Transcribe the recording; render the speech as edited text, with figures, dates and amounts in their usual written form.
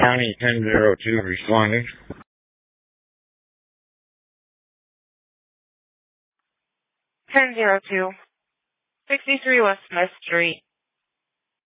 County 1002 responding. 1002. 63 West Smith Street.